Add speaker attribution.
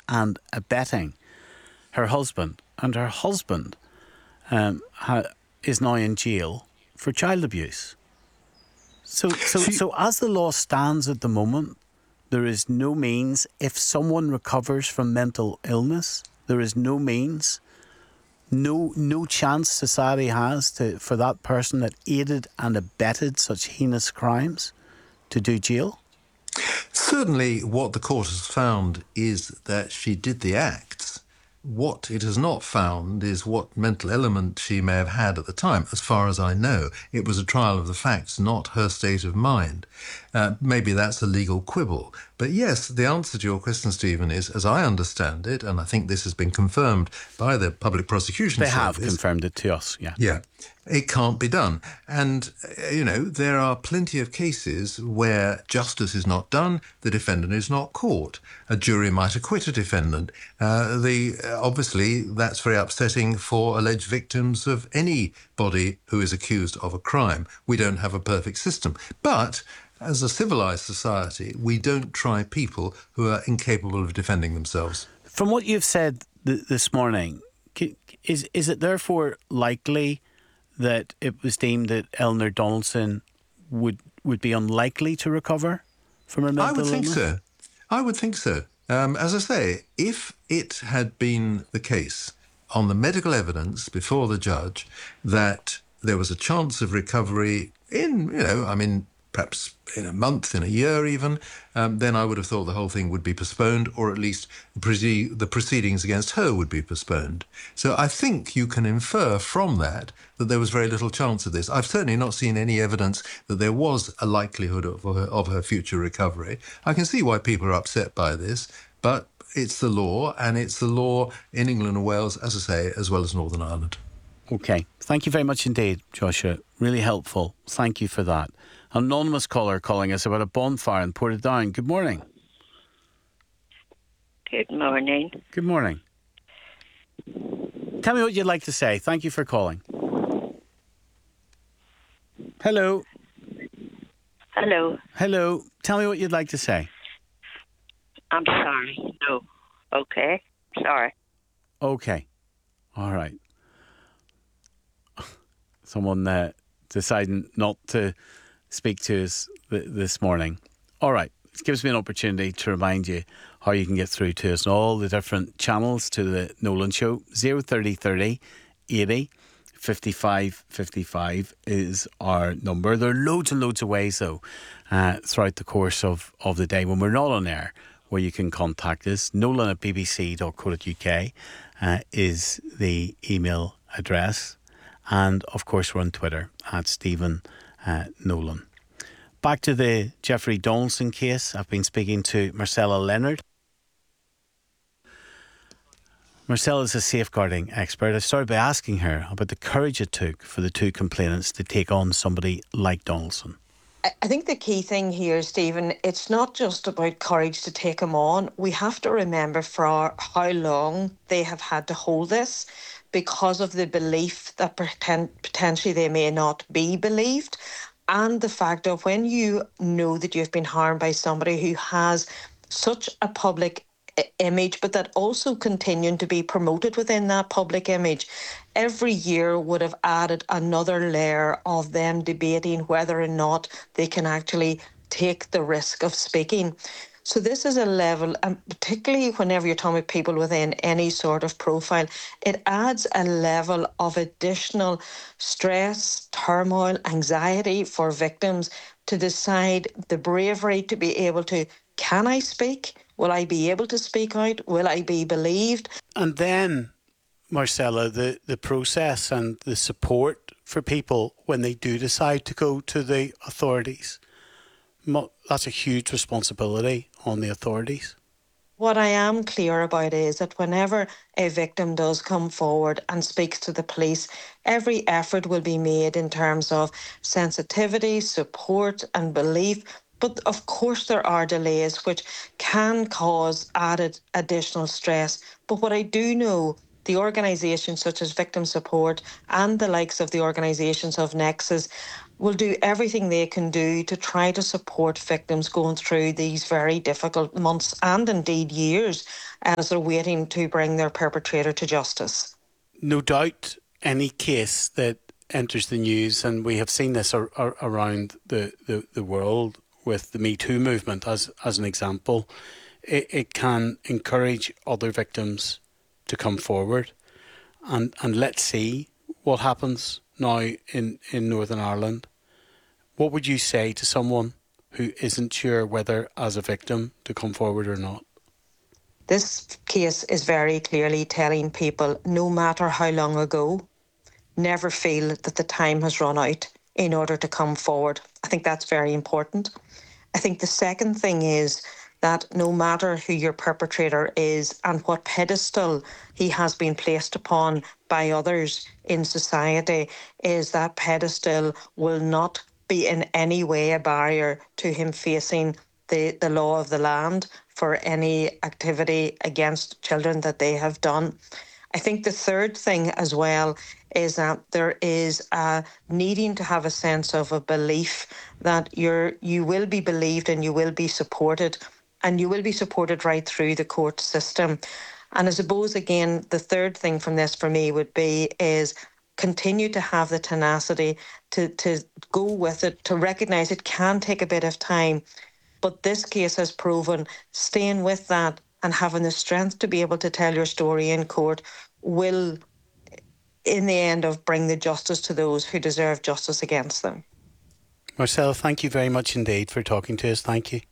Speaker 1: and abetting her husband, and her husband is now in jail for child abuse. So as the law stands at the moment, there is no means, if someone recovers from mental illness, there is no means, no chance society has for that person that aided and abetted such heinous crimes to do jail?
Speaker 2: Certainly what the court has found is that she did the acts. What it has not found is what mental element she may have had at the time. As far as I know, it was a trial of the facts, not her state of mind. Maybe that's a legal quibble. But yes, the answer to your question, Stephen, is, as I understand it, and I think this has been confirmed by the Public Prosecution Service.
Speaker 1: They have confirmed it to us, yeah.
Speaker 2: Yeah. It can't be done. And, there are plenty of cases where justice is not done, the defendant is not caught. A jury might acquit a defendant. Obviously, that's very upsetting for alleged victims of anybody who is accused of a crime. We don't have a perfect system. But as a civilised society, we don't try people who are incapable of defending themselves.
Speaker 1: From what you've said this morning, is it therefore likely that it was deemed that Eleanor Donaldson would be unlikely to recover from her mental illness?
Speaker 2: I would think so. As I say, if it had been the case on the medical evidence before the judge that there was a chance of recovery perhaps in a month, in a year even, then I would have thought the whole thing would be postponed, or at least the proceedings against her would be postponed. So I think you can infer from that there was very little chance of this. I've certainly not seen any evidence that there was a likelihood of her future recovery. I can see why people are upset by this, but it's the law, and it's the law in England and Wales, as I say, as well as Northern Ireland.
Speaker 1: OK. Thank you very much indeed, Joshua. Really helpful. Thank you for that. Anonymous caller calling us about a bonfire in Portadown. Good morning.
Speaker 3: Good morning.
Speaker 1: Good morning. Tell me what you'd like to say. Thank you for calling. Hello.
Speaker 3: Hello.
Speaker 1: Hello. Tell me what you'd like to say.
Speaker 3: I'm sorry. No. Okay. Sorry.
Speaker 1: Okay. All right. Someone deciding not to speak to us this morning. All right. It gives me an opportunity to remind you how you can get through to us and all the different channels to the Nolan Show. 03030 80 55 55 is our number. There are loads and loads of ways, though, throughout the course of the day when we're not on air, where you can contact us. nolan@bbc.co.uk is the email address. And, of course, we're on Twitter at Stephen Nolan. Back to the Jeffrey Donaldson case. I've been speaking to Marcella Leonard. Marcella is a safeguarding expert. I started by asking her about the courage it took for the two complainants to take on somebody like Donaldson.
Speaker 4: I think the key thing here, Stephen, it's not just about courage to take him on. We have to remember for how long they have had to hold this, because of the belief that potentially they may not be believed, and the fact of when you know that you've been harmed by somebody who has such a public image, but that also continuing to be promoted within that public image, every year would have added another layer of them debating whether or not they can actually take the risk of speaking. So this is a level, and particularly whenever you're talking about people within any sort of profile, it adds a level of additional stress, turmoil, anxiety for victims to decide the bravery to be able to, can I speak? Will I be able to speak out? Will I be believed?
Speaker 1: And then, Marcella, the process and the support for people when they do decide to go to the authorities. That's a huge responsibility on the authorities.
Speaker 4: What I am clear about is that whenever a victim does come forward and speaks to the police, every effort will be made in terms of sensitivity, support and belief. But of course there are delays which can cause added additional stress. But what I do know, the organisations such as Victim Support and the likes of the organisations of Nexus will do everything they can do to try to support victims going through these very difficult months and indeed years as they're waiting to bring their perpetrator to justice.
Speaker 1: No doubt any case that enters the news, and we have seen this around the world with the Me Too movement as an example, it can encourage other victims to come forward. And let's see what happens now in Northern Ireland. What would you say to someone who isn't sure whether as a victim to come forward or not?
Speaker 4: This case is very clearly telling people, no matter how long ago, never feel that the time has run out in order to come forward. I think that's very important. I think the second thing is that no matter who your perpetrator is and what pedestal he has been placed upon by others in society, is that pedestal will not be in any way a barrier to him facing the law of the land for any activity against children that they have done. I think the third thing as well is that there is a needing to have a sense of a belief that you will be believed and you will be supported, and you will be supported right through the court system. And I suppose, again, the third thing from this for me would be is continue to have the tenacity to go with it, to recognise it can take a bit of time. But this case has proven staying with that and having the strength to be able to tell your story in court will, in the end, bring the justice to those who deserve justice against them.
Speaker 1: Marcelle, thank you very much indeed for talking to us. Thank you.